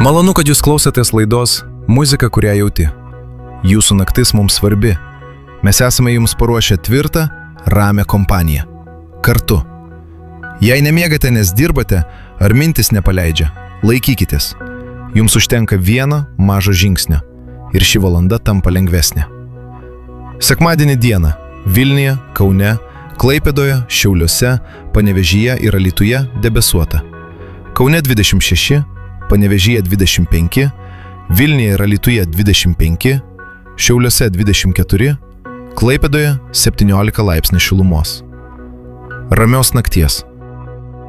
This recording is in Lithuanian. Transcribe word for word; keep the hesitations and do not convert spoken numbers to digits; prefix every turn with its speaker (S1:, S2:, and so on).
S1: Malonu, kad jūs klausotės laidos Muzika, kurią jauti. Jūsų naktis mums svarbi. Mes esame jums paruošę tvirtą, ramią kompaniją. Kartu. Jei nemiegate, nes dirbate, ar mintis nepaleidžia, laikykitės. Jums užtenka vieno mažo žingsnio ir ši valanda tampa lengvesnė. Sekmadienį dieną Vilniuje, Kaune, Klaipėdoje, Šiauliuose, Panevėžyje ir Alytuje debesuota. Kaune dvidešimt šeši, Panevėžyje dvidešimt penki, Vilniuje ir Alytuje dvidešimt penki, Šiauliuose dvidešimt keturi, Klaipėdoje septyniolika laipsnių šilumos. Ramios nakties.